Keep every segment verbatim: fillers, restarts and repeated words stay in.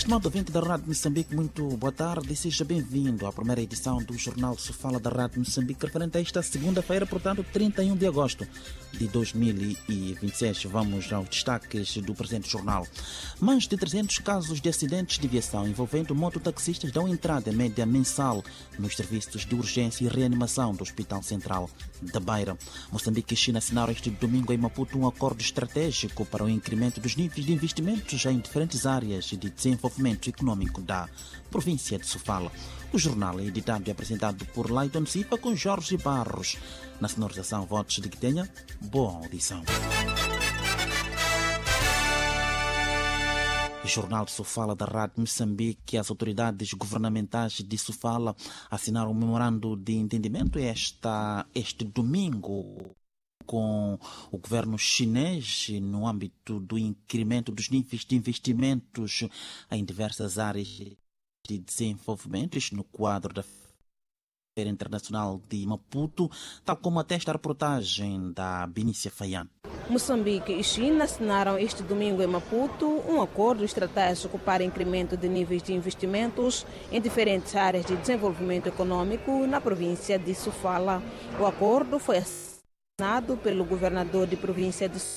Estimado ouvinte da Rádio Moçambique, muito boa tarde e seja bem-vindo à primeira edição do Jornal Se Fala da Rádio Moçambique, referente a esta segunda-feira, portanto, trinta e um de agosto de dois mil e vinte e seis. Vamos aos destaques do presente jornal. Mais de trezentos casos de acidentes de viação envolvendo mototaxistas dão entrada média mensal nos serviços de urgência e reanimação do Hospital Central da Beira. Moçambique e China assinaram este domingo em Maputo um acordo estratégico para o incremento dos níveis de investimentos em diferentes áreas de desenvolvimento econômico da província de Sofala. O jornal é editado e apresentado por Leiton Sipa com Jorge Barros. Na sonorização, votos de que tenha boa audição. O Jornal de Sofala da Rádio Moçambique, as autoridades governamentais de Sofala assinaram um memorando de entendimento esta, este domingo com o governo chinês no âmbito do incremento dos níveis de investimentos em diversas áreas de desenvolvimento, no quadro da Feira Internacional de Maputo, tal como atesta a reportagem da Benícia Faian. Moçambique e China assinaram este domingo em Maputo um acordo estratégico para incremento de níveis de investimentos em diferentes áreas de desenvolvimento econômico na província de Sofala. O acordo foi assinado pelo governador de província de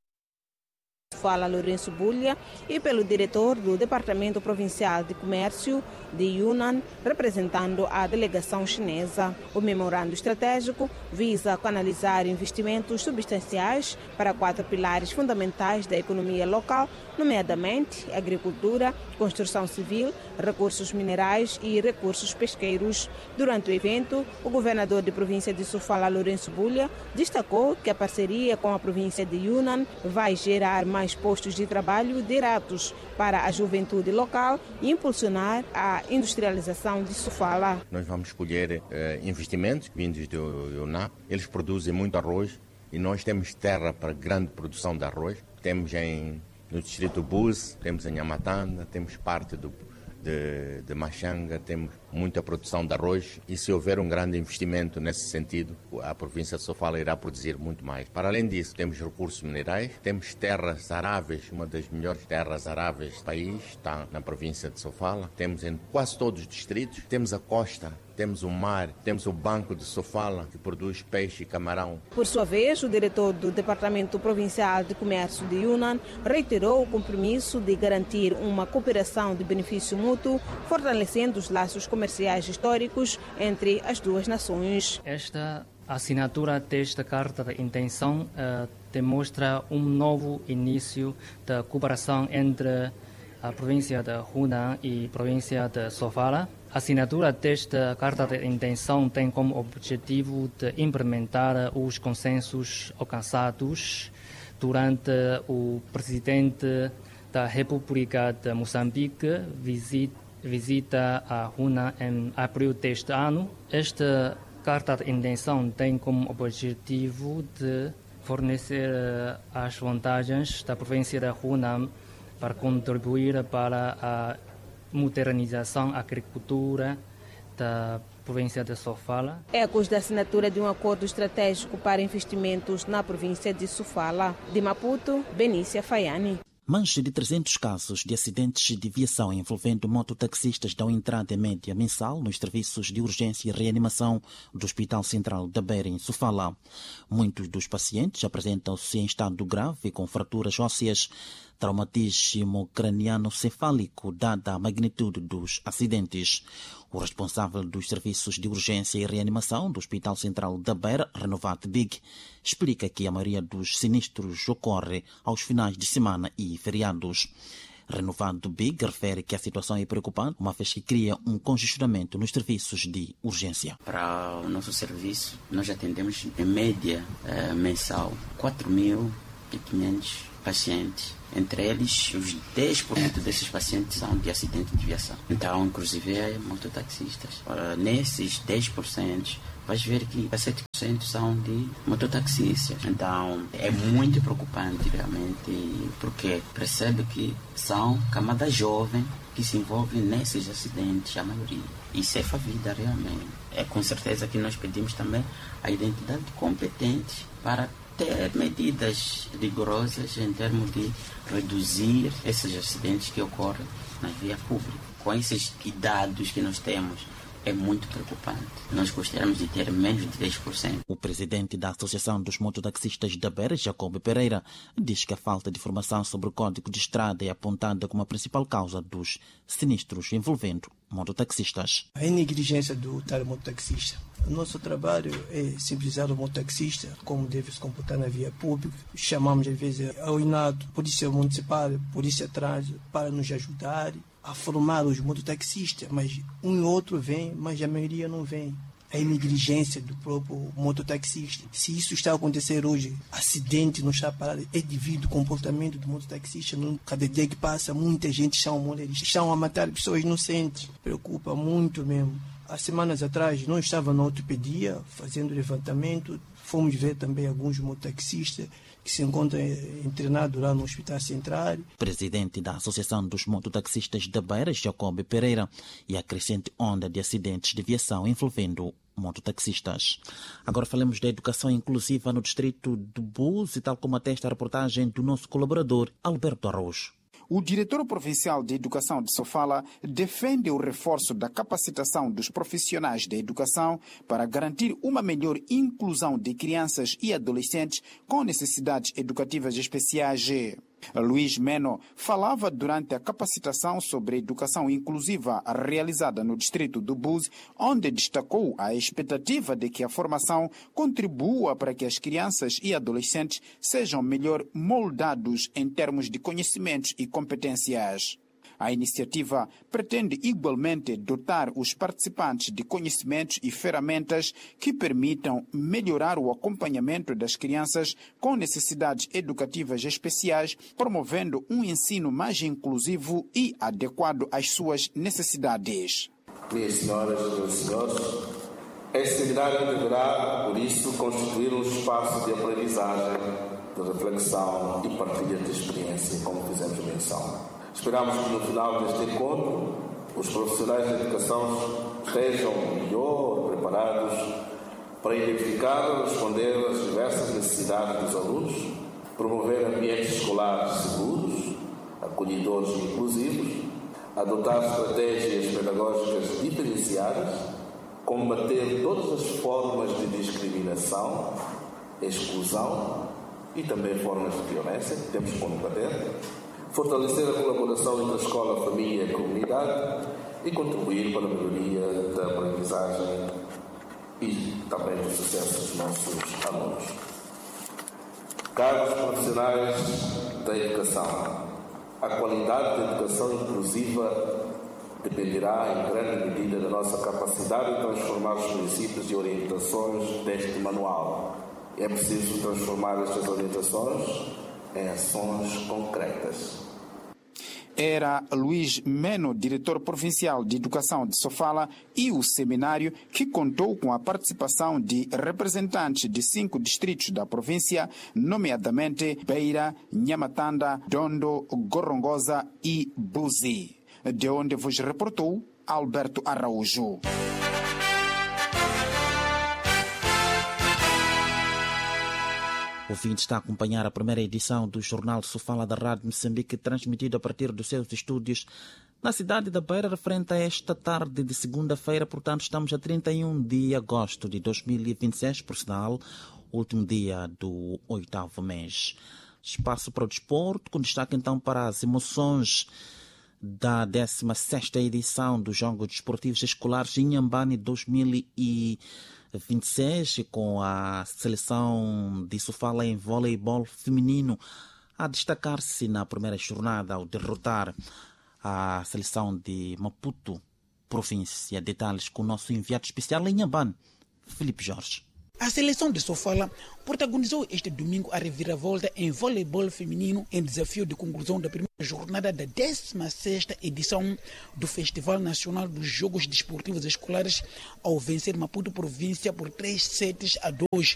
Sofala, Lourenço Bulha, e pelo diretor do Departamento Provincial de Comércio de Yunnan, representando a delegação chinesa. O memorando estratégico visa canalizar investimentos substanciais para quatro pilares fundamentais da economia local, nomeadamente agricultura, construção civil, recursos minerais e recursos pesqueiros. Durante o evento, o governador de província de Sofala, Lourenço Bulha, destacou que a parceria com a província de Yunnan vai gerar mais postos de trabalho diretos para a juventude local e impulsionar a industrialização de Sofala. Nós vamos escolher eh, investimentos vindos do Yunnan. Eles produzem muito arroz e nós temos terra para grande produção de arroz. Temos em, no distrito Bus, temos em Amatanda, temos parte do, de, de Machanga, temos muita produção de arroz e se houver um grande investimento nesse sentido, a província de Sofala irá produzir muito mais. Para além disso, temos recursos minerais, temos terras aráveis, uma das melhores terras aráveis do país está na província de Sofala, temos em quase todos os distritos, temos a costa, temos o mar, temos o Banco de Sofala, que produz peixe e camarão. Por sua vez, o diretor do Departamento Provincial de Comércio de Yunnan reiterou o compromisso de garantir uma cooperação de benefício mútuo, fortalecendo os laços comerciais históricos entre as duas nações. Esta assinatura desta carta de intenção uh, demonstra um novo início da cooperação entre a província de Hunan e a província de Sofala. A assinatura desta carta de intenção tem como objetivo de implementar os consensos alcançados durante o presidente da República de Moçambique visita visita a Hunan em abril deste ano. Esta carta de intenção tem como objetivo de fornecer as vantagens da província de Hunan para contribuir para a modernização da agricultura da província de Sofala. Ecos da assinatura de um acordo estratégico para investimentos na província de Sofala. De Maputo, Benícia Faiani. Mais de trezentos casos de acidentes de viação envolvendo mototaxistas dão entrada em média mensal nos serviços de urgência e reanimação do Hospital Central da Beira, em Sofala. Muitos dos pacientes apresentam-se em estado grave com fraturas ósseas, traumatismo craniano-cefálico, dada a magnitude dos acidentes. O responsável dos serviços de urgência e reanimação do Hospital Central da Beira, Renovat Big, explica que a maioria dos sinistros ocorre aos finais de semana e feriados. Renovado Big refere que a situação é preocupante, uma vez que cria um congestionamento nos serviços de urgência. Para o nosso serviço, nós atendemos em média eh, mensal quatro mil e quinhentos pacientes. Entre eles, os dez por cento desses pacientes são de acidente de viação. Então, inclusive, é mototaxistas. Uh, nesses dez por cento, vais ver que sete por cento são de mototaxistas. Então, é muito preocupante, realmente, porque percebe que são camada jovem que se envolvem nesses acidentes, a maioria. E cefa a vida, realmente. É com certeza que nós pedimos também a identidade competente para ter medidas rigorosas em termos de reduzir esses acidentes que ocorrem na via pública. Com esses dados que nós temos, é muito preocupante. Nós gostaríamos de ter menos de dez por cento. O presidente da Associação dos Mototaxistas da Beira, Jacob Pereira, diz que a falta de informação sobre o Código de Estrada é apontada como a principal causa dos sinistros envolvendo mototaxistas. A negligência do tal mototaxista. O nosso trabalho é sensibilizar o mototaxista como deve se comportar na via pública. Chamamos, às vezes, ao INADO, Polícia Municipal, Polícia Trânsito, para nos ajudar a formar os mototaxistas, mas um e outro vem, mas a maioria não vem. A negligência do próprio mototaxista. Se isso está a acontecer hoje, acidente não está parado, é devido ao comportamento do mototaxista. Cada dia que passa, muita gente está a morrer, estão a matar pessoas inocentes. Preocupa muito mesmo. Há semanas atrás, nós estávamos na ortopedia, fazendo levantamento, fomos ver também alguns mototaxistas que se encontram internados lá no Hospital Central. Presidente da Associação dos Mototaxistas da Beira, Jacob Pereira, e a crescente onda de acidentes de viação envolvendo mototaxistas. Agora falamos da educação inclusiva no distrito de Búzios, tal como atesta a reportagem do nosso colaborador Alberto Araújo. O diretor provincial de Educação de Sofala defende o reforço da capacitação dos profissionais da educação para garantir uma melhor inclusão de crianças e adolescentes com necessidades educativas especiais. Luís Meno falava durante a capacitação sobre a educação inclusiva realizada no distrito do Búzios, onde destacou a expectativa de que a formação contribua para que as crianças e adolescentes sejam melhor moldados em termos de conhecimentos e competências. A iniciativa pretende igualmente dotar os participantes de conhecimentos e ferramentas que permitam melhorar o acompanhamento das crianças com necessidades educativas especiais, promovendo um ensino mais inclusivo e adequado às suas necessidades. Minhas senhoras e meus senhores, este seminário deverá, por isso, constituir um espaço de aprendizagem, de reflexão e partilha de experiência, como fizemos menção. Esperamos que no final deste encontro os profissionais da educação estejam melhor preparados para identificar e responder às diversas necessidades dos alunos, promover ambientes escolares seguros, acolhedores e inclusivos, adotar estratégias pedagógicas diferenciadas, combater todas as formas de discriminação, exclusão e também formas de violência que temos que combater, fortalecer a colaboração entre a escola, a família e a comunidade e contribuir para a melhoria da aprendizagem e também do sucesso dos nossos alunos. Caros profissionais da educação, a qualidade da educação inclusiva dependerá em grande medida da nossa capacidade de transformar os princípios e orientações deste manual. É preciso transformar estas orientações em ações concretas. Era Luís Meno, diretor provincial de Educação de Sofala, e o seminário, que contou com a participação de representantes de cinco distritos da província, nomeadamente Beira, Nhamatanda, Dondo, Gorongosa e Buzi, de onde vos reportou Alberto Araújo. O ouvinte está a acompanhar a primeira edição do Jornal de Sofala da Rádio Moçambique, transmitido a partir dos seus estúdios na cidade da Beira, referente a esta tarde de segunda-feira. Portanto, estamos a trinta e um de agosto de dois mil e vinte e seis, por sinal, último dia do oitavo mês. Espaço para o desporto, com destaque então para as emoções da décima sexta edição dos Jogos Desportivos Escolares em Inhambane dois mil e vinte e seis, com a seleção de Sofala em voleibol feminino a destacar-se na primeira jornada ao derrotar a seleção de Maputo, província. Detalhes com o nosso enviado especial em Inhambane, Filipe Jorge. A seleção de Sofala protagonizou este domingo a reviravolta em voleibol feminino em desafio de conclusão da primeira jornada da décima sexta edição do Festival Nacional dos Jogos Desportivos Escolares, ao vencer Maputo Província por três sets a dois.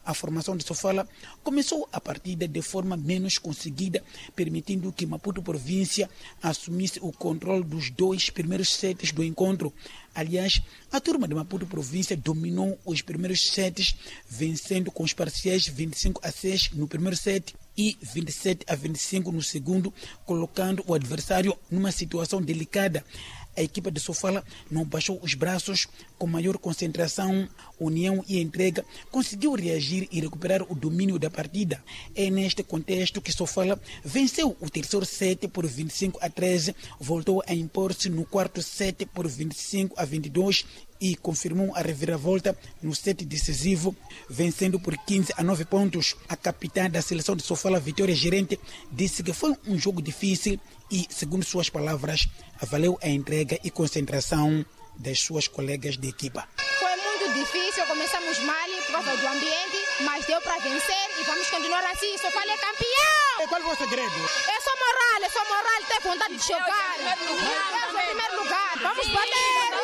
A formação de Sofala começou a partida de forma menos conseguida, permitindo que Maputo Província assumisse o controle dos dois primeiros sets do encontro. Aliás, a turma de Maputo Província dominou os primeiros sets, vencendo com os parciais vinte e cinco a seis no primeiro set e vinte e sete a vinte e cinco no segundo, colocando o adversário numa situação delicada. A equipa de Sofala não baixou os braços, com maior concentração, união e entrega, conseguiu reagir e recuperar o domínio da partida. É neste contexto que Sofala venceu o terceiro set por vinte e cinco a treze, voltou a impor-se no quarto set por vinte e cinco a vinte e dois e confirmou a reviravolta no set decisivo, vencendo por quinze a nove pontos. A capitã da seleção de Sofala, Vitória Gerente, disse que foi um jogo difícil e, segundo suas palavras, valeu a entrega e concentração das suas colegas de equipa. Foi muito difícil, começamos mal por causa do ambiente, mas deu para vencer e vamos continuar assim. Sofala é campeão! E qual foi o segredo? É só moral, é só moral, ter vontade de jogar. É o primeiro lugar, vamos bater!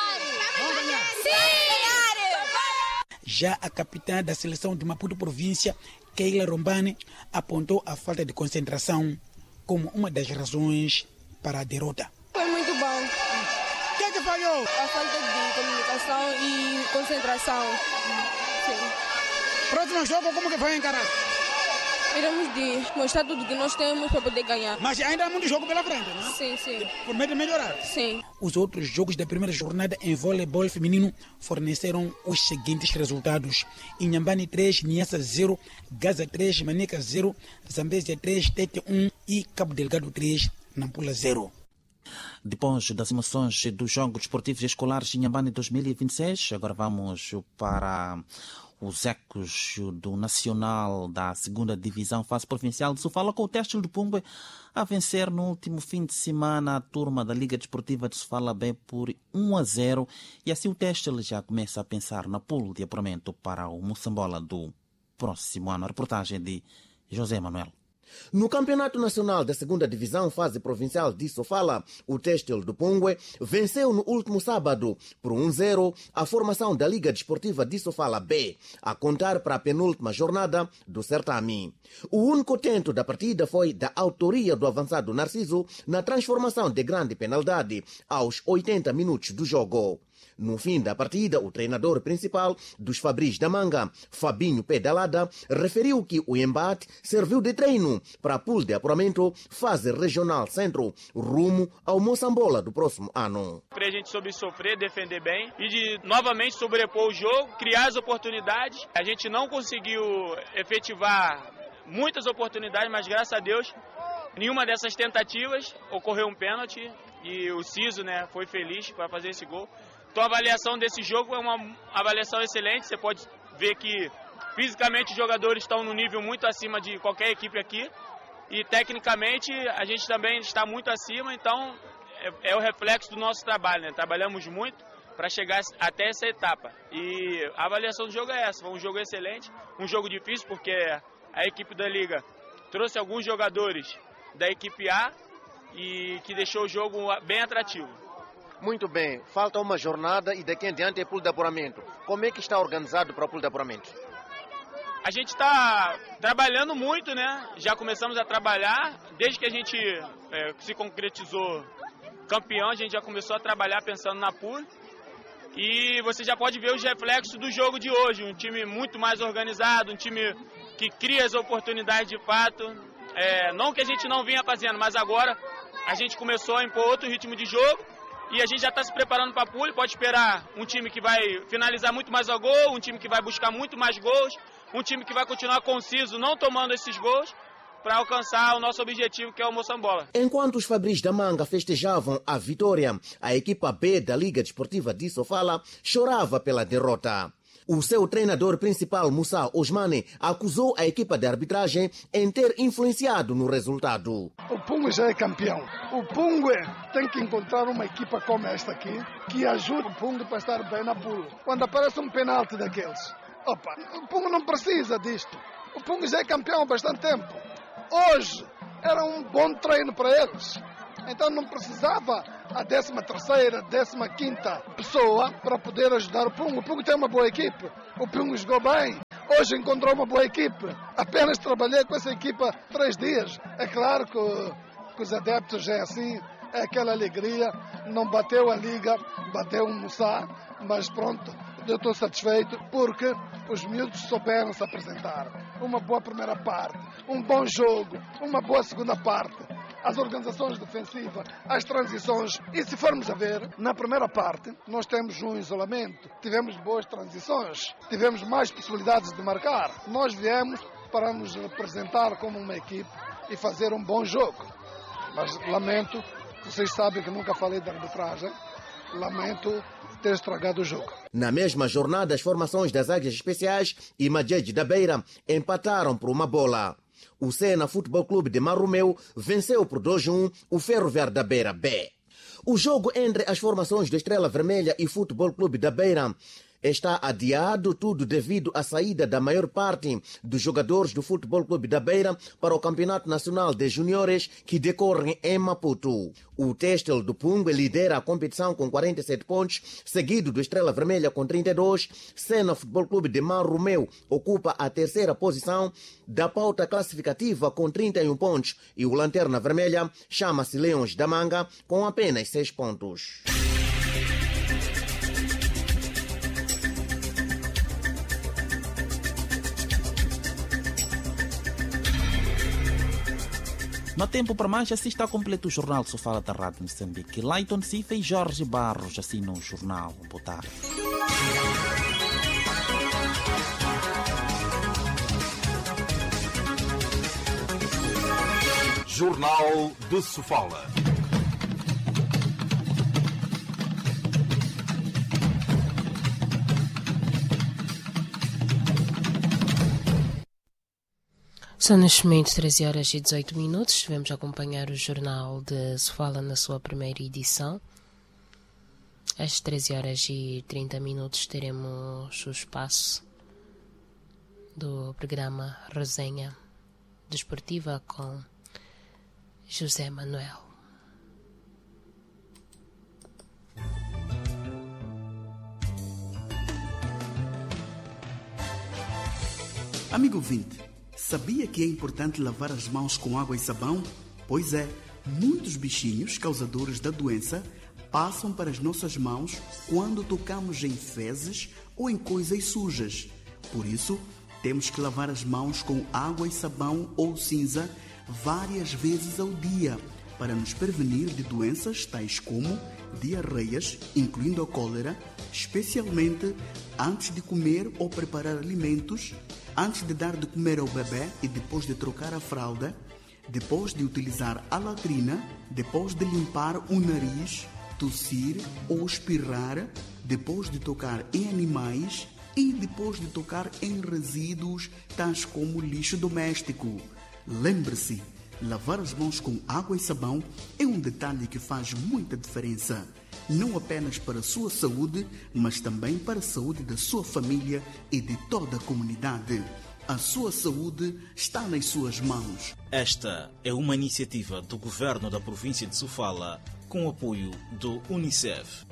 Já a capitã da seleção de Maputo Província, Keila Rombane, apontou a falta de concentração como uma das razões para a derrota. Foi muito bom. O que é que falhou? A falta de comunicação e concentração. Sim. Próximo jogo, como que vai encarar? Iremos de mostrar tudo que nós temos para poder ganhar. Mas ainda há muito jogo pela frente, não é? Sim, sim. Por meio de melhorar? Sim. Os outros jogos da primeira jornada em voleibol feminino forneceram os seguintes resultados: Inhambane três, Niassa zero, Gaza três, Maneca zero, Zambésia três, Tete um e Cabo Delgado três, Nampula zero. Depois das emoções dos Jogos Desportivos Escolares Inhambane dois mil e vinte e seis, agora vamos para os ecos do Nacional da segunda Divisão Fase Provincial de Sofala, com o Têxtil do Pumbe a vencer no último fim de semana a turma da Liga Desportiva de Sofala B por um a zero, e assim o Têxtil já começa a pensar na pool de apuramento para o Moçambola do próximo ano. A reportagem de José Manuel. No Campeonato Nacional da segunda Divisão Fase Provincial de Sofala, o Têxtil do Pungue venceu no último sábado por um a zero a formação da Liga Desportiva de Sofala B, a contar para a penúltima jornada do certame. O único tento da partida foi da autoria do avançado Narciso na transformação de grande penalidade aos oitenta minutos do jogo. No fim da partida, o treinador principal dos Fabris da Manga, Fabinho Pedalada, referiu que o embate serviu de treino para a pool de apuramento fase regional centro, rumo ao Moçambola do próximo ano. A gente soube sofrer, defender bem e de novamente sobrepor o jogo, criar as oportunidades. A gente não conseguiu efetivar muitas oportunidades, mas graças a Deus, nenhuma dessas tentativas ocorreu um pênalti e o Ciso, né, foi feliz para fazer esse gol. Então a avaliação desse jogo é uma avaliação excelente. Você pode ver que fisicamente os jogadores estão no nível muito acima de qualquer equipe aqui. E tecnicamente a gente também está muito acima, então é, é o reflexo do nosso trabalho, né? Trabalhamos muito para chegar até essa etapa. E a avaliação do jogo é essa, foi um jogo excelente, um jogo difícil porque a equipe da Liga trouxe alguns jogadores da equipe A e que deixou o jogo bem atrativo. Muito bem, falta uma jornada e daqui em diante é pool de apuramento. Como é que está organizado para o pool de apuramento? A gente está trabalhando muito, né? Já começamos a trabalhar, desde que a gente é, se concretizou campeão, a gente já começou a trabalhar pensando na pool. E você já pode ver os reflexos do jogo de hoje, um time muito mais organizado, um time que cria as oportunidades de fato. É, não que a gente não vinha fazendo, mas agora a gente começou a impor outro ritmo de jogo. E a gente já está se preparando para a pool, pode esperar um time que vai finalizar muito mais ao gol, um time que vai buscar muito mais gols, um time que vai continuar conciso, não tomando esses gols, para alcançar o nosso objetivo, que é o Moçambola. Enquanto os Fabris da Manga festejavam a vitória, a equipa B da Liga Desportiva de Sofala chorava pela derrota. O seu treinador principal, Moussa Osmane, acusou a equipa de arbitragem em ter influenciado no resultado. O Pungue já é campeão. O Pungue tem que encontrar uma equipa como esta aqui, que ajude o Pungue para estar bem na pool. Quando aparece um penalti daqueles, opa, o Pungue não precisa disto. O Pungue já é campeão há bastante tempo. Hoje era um bom treino para eles. Então não precisava a décima terceira, décima quinta pessoa para poder ajudar o Pungue. O Pungue tem uma boa equipe. O Pungue jogou bem. Hoje encontrou uma boa equipe. Apenas trabalhei com essa equipa três dias. É claro que, que os adeptos é assim, é aquela alegria. Não bateu a liga, bateu um Mussá, mas pronto, eu estou satisfeito porque os miúdos souberam se apresentar. Uma boa primeira parte, um bom jogo, uma boa segunda parte. As organizações defensivas, as transições. E se formos a ver, na primeira parte, nós temos um isolamento, tivemos boas transições, tivemos mais possibilidades de marcar. Nós viemos para nos representar como uma equipe e fazer um bom jogo. Mas lamento, vocês sabem que nunca falei de arbitragem, lamento ter estragado o jogo. Na mesma jornada, as formações das Águias Especiais e Madjed da Beira empataram por uma bola. O Sena Futebol Clube de Marromeu venceu por dois a um o Ferroviário da Beira B. O jogo entre as formações do Estrela Vermelha e Futebol Clube da Beira está adiado, tudo devido à saída da maior parte dos jogadores do Futebol Clube da Beira para o Campeonato Nacional de Juniores que decorre em Maputo. O Têxtil do Pungue lidera a competição com quarenta e sete pontos, seguido do Estrela Vermelha com trinta e dois. Sena Futebol Clube de Marromeu ocupa a terceira posição da pauta classificativa com trinta e um pontos e o Lanterna Vermelha chama-se Leões da Manga com apenas seis pontos. No tempo para mais, assim está completo o Jornal Sofala da Rádio Moçambique. Laiton Cifa e Jorge Barros assinam o jornal. Boa tarde. Jornal de Sofala. São neste momento treze horas e dezoito minutos. Vamos acompanhar o Jornal de Sofala na sua primeira edição. Às treze horas e trinta minutos teremos o espaço do programa Resenha Desportiva com José Manuel. Amigo ouvinte, sabia que é importante lavar as mãos com água e sabão? Pois é, muitos bichinhos causadores da doença passam para as nossas mãos quando tocamos em fezes ou em coisas sujas. Por isso, temos que lavar as mãos com água e sabão ou cinza várias vezes ao dia para nos prevenir de doenças tais como diarreias, incluindo a cólera, especialmente antes de comer ou preparar alimentos, antes de dar de comer ao bebê e depois de trocar a fralda, depois de utilizar a latrina, depois de limpar o nariz, tossir ou espirrar, depois de tocar em animais e depois de tocar em resíduos tais como lixo doméstico. Lembre-se, lavar as mãos com água e sabão é um detalhe que faz muita diferença, não apenas para a sua saúde, mas também para a saúde da sua família e de toda a comunidade. A sua saúde está nas suas mãos. Esta é uma iniciativa do Governo da Província de Sofala, com o apoio do Unicef.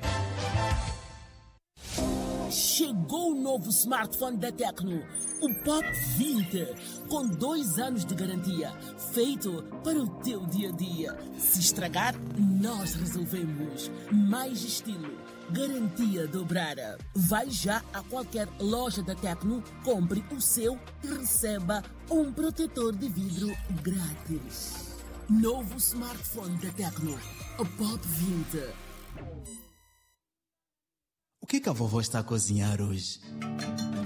Chegou o novo smartphone da Tecno, o Pop vinte, com dois anos de garantia, feito para o teu dia-a-dia. Se estragar, nós resolvemos. Mais estilo, garantia dobrada. Vai já a qualquer loja da Tecno, compre o seu e receba um protetor de vidro grátis. Novo smartphone da Tecno, o Pop vinte. O que, que a vovó está a cozinhar hoje?